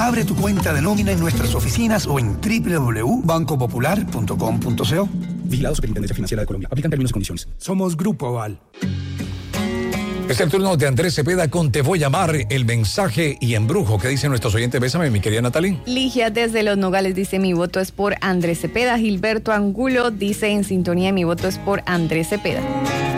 Abre tu cuenta de nómina en nuestras oficinas o en www.bancopopular.com.co. Vigilado Superintendencia Financiera de Colombia. Aplican términos y condiciones. Somos Grupo Aval. Es el turno de Andrés Cepeda con Te voy a amar, el mensaje y embrujo. ¿Qué dicen nuestros oyentes? Bésame, mi querida Natalie. Ligia desde Los Nogales dice: mi voto es por Andrés Cepeda. Gilberto Angulo dice: en sintonía, mi voto es por Andrés Cepeda.